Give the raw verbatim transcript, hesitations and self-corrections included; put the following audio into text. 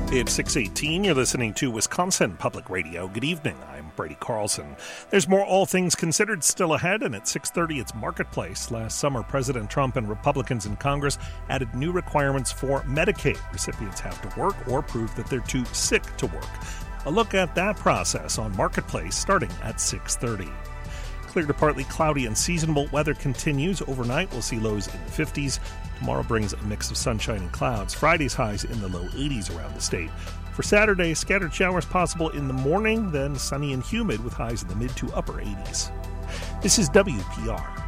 It's six eighteen. You're listening to Wisconsin Public Radio. Good evening. I'm Brady Carlson. There's more All Things Considered still ahead, and at six thirty, it's Marketplace. Last summer, President Trump and Republicans in Congress added new requirements for Medicaid. Recipients have to work or prove that they're too sick to work. A look at that process on Marketplace starting at six thirty. Clear to partly cloudy and seasonable weather continues. Overnight, we'll see lows in the fifties. Tomorrow brings a mix of sunshine and clouds. Friday's highs in the low eighties around the state. For Saturday, scattered showers possible in the morning, then sunny and humid with highs in the mid to upper eighties. This is W P R.